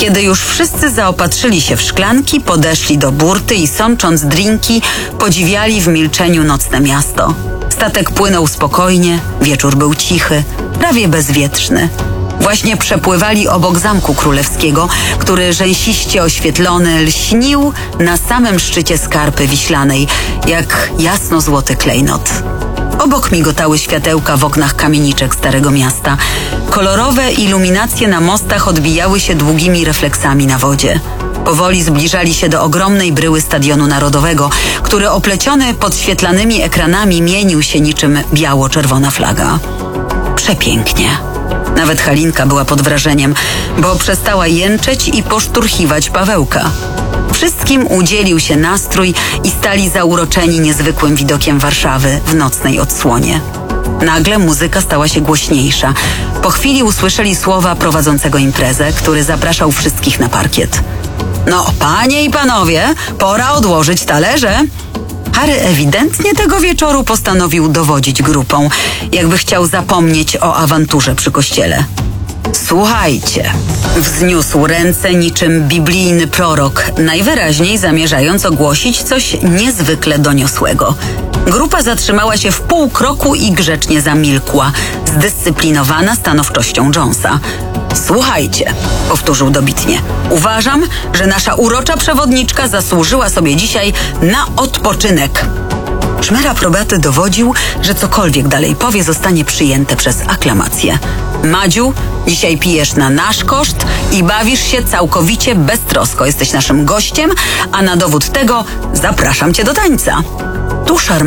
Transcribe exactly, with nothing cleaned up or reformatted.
Kiedy już wszyscy zaopatrzyli się w szklanki, podeszli do burty i sącząc drinki, podziwiali w milczeniu nocne miasto. Statek płynął spokojnie, wieczór był cichy, prawie bezwietrzny. Właśnie przepływali obok Zamku Królewskiego, który rzęsiście oświetlony lśnił na samym szczycie skarpy wiślanej, jak jasno-złoty klejnot. Obok migotały światełka w oknach kamieniczek Starego Miasta. Kolorowe iluminacje na mostach odbijały się długimi refleksami na wodzie. Powoli zbliżali się do ogromnej bryły Stadionu Narodowego, który opleciony podświetlanymi ekranami mienił się niczym biało-czerwona flaga. Przepięknie. Nawet Halinka była pod wrażeniem, bo przestała jęczeć i poszturchiwać Pawełka. Wszystkim udzielił się nastrój i stali zauroczeni niezwykłym widokiem Warszawy w nocnej odsłonie. Nagle muzyka stała się głośniejsza. Po chwili usłyszeli słowa prowadzącego imprezę, który zapraszał wszystkich na parkiet. No, panie i panowie, pora odłożyć talerze. Harry ewidentnie tego wieczoru postanowił dowodzić grupą, jakby chciał zapomnieć o awanturze przy kościele. Słuchajcie, wzniósł ręce niczym biblijny prorok, najwyraźniej zamierzając ogłosić coś niezwykle doniosłego. Grupa zatrzymała się w pół kroku i grzecznie zamilkła, zdyscyplinowana stanowczością Jonesa. Słuchajcie, powtórzył dobitnie, uważam, że nasza urocza przewodniczka zasłużyła sobie dzisiaj na odpoczynek. Szmer aprobaty dowodził, że cokolwiek dalej powie, zostanie przyjęte przez aklamację. Madziu, dzisiaj pijesz na nasz koszt i bawisz się całkowicie beztrosko. Jesteś naszym gościem, a na dowód tego zapraszam cię do tańca. Tu szarm